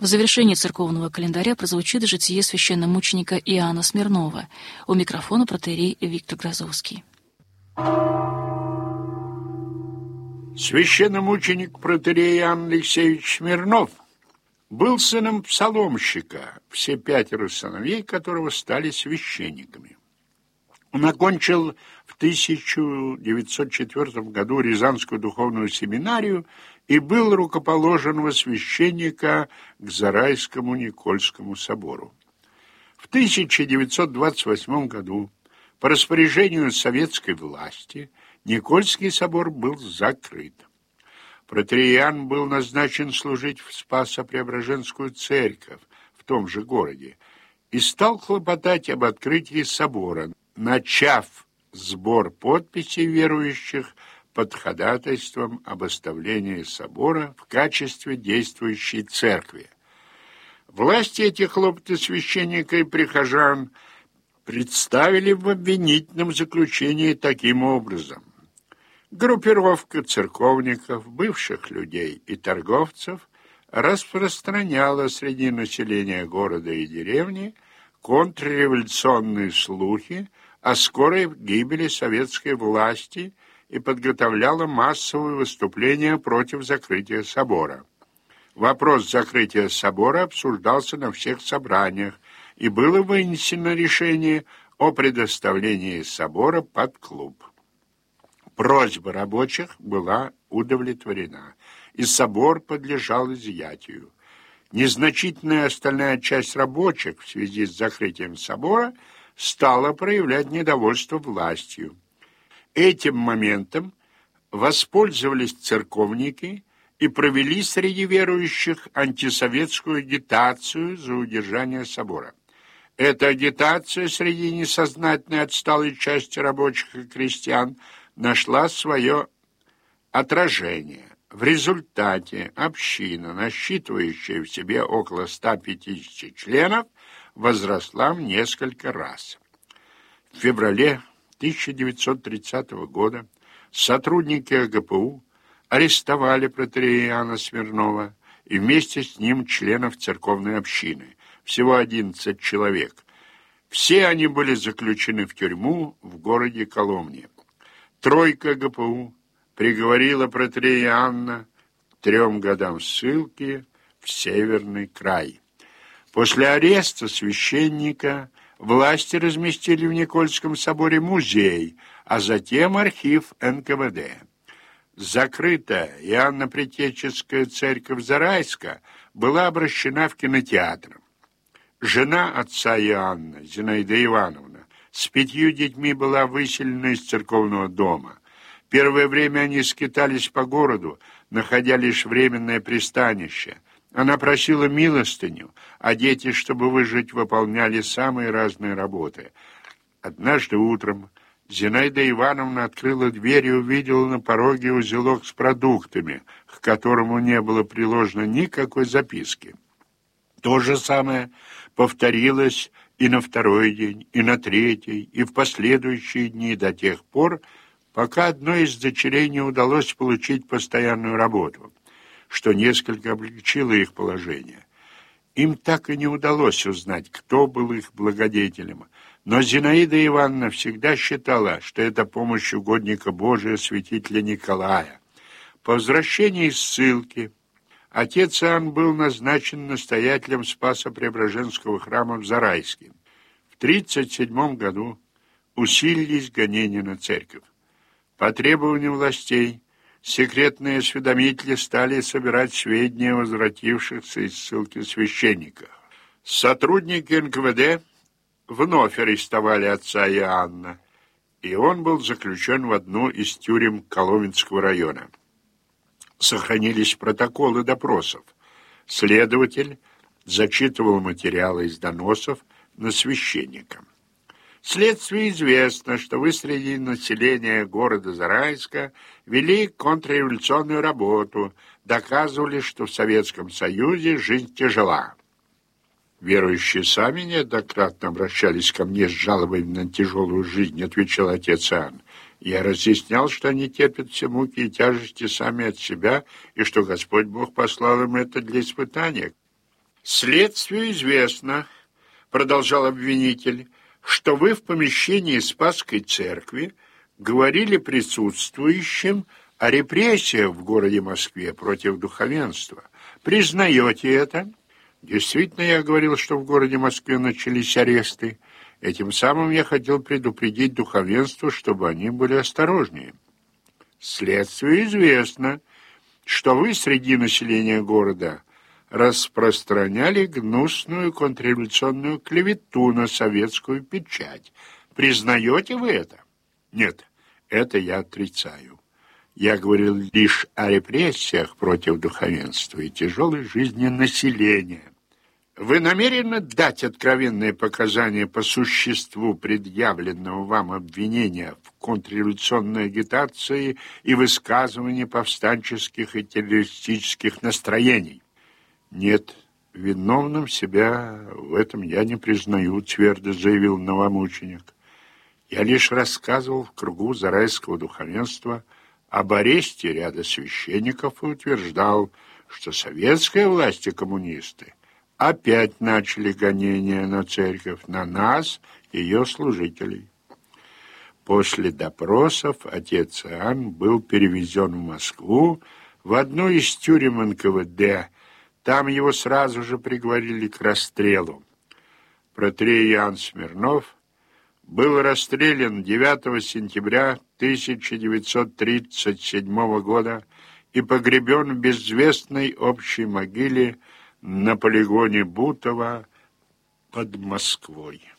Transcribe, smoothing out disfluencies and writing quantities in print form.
В завершении церковного календаря прозвучит житие священномученика Иоанна Смирнова. У микрофона протоиерей Виктор Грозовский. Священномученик протоиерей Иоанн Алексеевич Смирнов был сыном псаломщика, все 5 сыновей которого стали священниками. Он окончил в 1904 году Рязанскую духовную семинарию и был рукоположен во священника к Зарайскому Никольскому собору. В 1928 году по распоряжению советской власти Никольский собор был закрыт. Протоиерей Иоанн был назначен служить в Спасо-Преображенскую церковь в том же городе и стал хлопотать об открытии собора, начав сбор подписей верующих под ходатайством об оставлении собора в качестве действующей церкви. Власти эти хлопоты священника и прихожан представили в обвинительном заключении таким образом. Группировка церковников, бывших людей и торговцев распространяла среди населения города и деревни контрреволюционные слухи о скорой гибели советской власти и подготовляла массовые выступления против закрытия собора. Вопрос закрытия собора обсуждался на всех собраниях, и было вынесено решение о предоставлении собора под клуб. Просьба рабочих была удовлетворена, и собор подлежал изъятию. Незначительная остальная часть рабочих в связи с закрытием собора стала проявлять недовольство властью. Этим моментом воспользовались церковники и провели среди верующих антисоветскую агитацию за удержание собора. Эта агитация среди несознательной отсталой части рабочих и крестьян нашла свое отражение. В результате община, насчитывающая в себе около 150 членов, возросла в несколько раз. В феврале 1930 года сотрудники ОГПУ арестовали протоиерея Иоанна Смирнова и вместе с ним членов церковной общины, всего 11 человек. Все они были заключены в тюрьму в городе Коломне. Тройка ОГПУ приговорила протоиерея Иоанна к 3 годам ссылки в Северный край. После ареста священника власти разместили в Никольском соборе музей, а затем архив НКВД. Закрытая Иоанно-Предтеческая церковь Зарайска была обращена в кинотеатр. Жена отца Иоанна, Зинаида Ивановна, с 5 детьми была выселена из церковного дома. Первое время они скитались по городу, находя лишь временное пристанище. Она просила милостыню, а дети, чтобы выжить, выполняли самые разные работы. Однажды утром Зинаида Ивановна открыла дверь и увидела на пороге узелок с продуктами, к которому не было приложено никакой записки. То же самое повторилось и на 2-й день, и на 3-й, и в последующие дни до тех пор, пока одной из дочерей не удалось получить постоянную работу, что несколько облегчило их положение. Им так и не удалось узнать, кто был их благодетелем, но Зинаида Ивановна всегда считала, что это помощь угодника Божия святителя Николая. По возвращении из ссылки отец Иоанн был назначен настоятелем Спасо-Преображенского храма в Зарайске. В 1937 году усилились гонения на церковь. По требованию властей секретные осведомители стали собирать сведения о возвратившихся из ссылки священниках. Сотрудники НКВД вновь арестовали отца Иоанна, и он был заключен в одну из тюрем Коломенского района. Сохранились протоколы допросов. Следователь зачитывал материалы из доносов на священника. Следствию известно, что вы среди населения города Зарайска вели контрреволюционную работу, доказывали, что в Советском Союзе жизнь тяжела. Верующие сами неоднократно обращались ко мне с жалобами на тяжелую жизнь, отвечал отец Иоанн. Я разъяснял, что они терпят все муки и тяжести сами от себя, и что Господь Бог послал им это для испытания. «Следствию известно, — продолжал обвинитель, — что вы в помещении Спасской церкви говорили присутствующим о репрессиях в городе Москве против духовенства. Признаете это?» «Действительно, я говорил, что в городе Москве начались аресты. Этим самым я хотел предупредить духовенство, чтобы они были осторожнее». «Следствию известно, что вы среди населения города распространяли гнусную контрреволюционную клевету на советскую печать. Признаете вы это?» «Нет, это я отрицаю. Я говорил лишь о репрессиях против духовенства и тяжелой жизни населения». «Вы намерены дать откровенные показания по существу предъявленного вам обвинения в контрреволюционной агитации и высказывании повстанческих и террористических настроений?» «Нет, виновным себя в этом я не признаю», — твердо заявил новомученик. «Я лишь рассказывал в кругу зарайского духовенства об аресте ряда священников и утверждал, что советская власть и коммунисты опять начали гонения на церковь, на нас, ее служителей». После допросов отец Иоанн был перевезен в Москву в одну из тюрем НКВД. Там его сразу же приговорили к расстрелу. Протоиерей Иоанн Смирнов был расстрелян 9 сентября 1937 года и погребен в безвестной общей могиле на полигоне Бутово под Москвой.